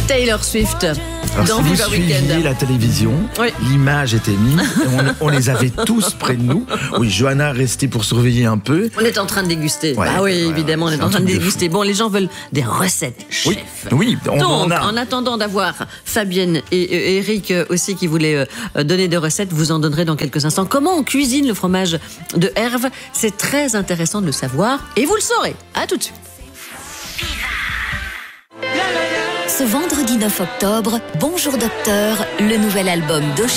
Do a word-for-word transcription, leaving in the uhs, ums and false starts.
Taylor Swift. Alors, Dans si vous Viva suiviez Weekend. la télévision, Oui. l'image était mise, on, on les avait tous près de nous. Oui, Johanna restait pour surveiller un peu. On est en train de déguster. Ouais, ah oui, ouais, évidemment, ouais, on est c'est en un train de truc de déguster. Bon, les gens veulent des recettes, chef. Oui, oui, on Donc, en a. en attendant d'avoir Fabienne et, et Eric aussi qui voulaient euh, donner des recettes, vous en donnerez dans quelques instants. Comment on cuisine le fromage de Herve? C'est très intéressant de le savoir et vous le saurez. À tout de suite. Ce vendredi neuf octobre, Bonjour Docteur, le nouvel album d'Oshé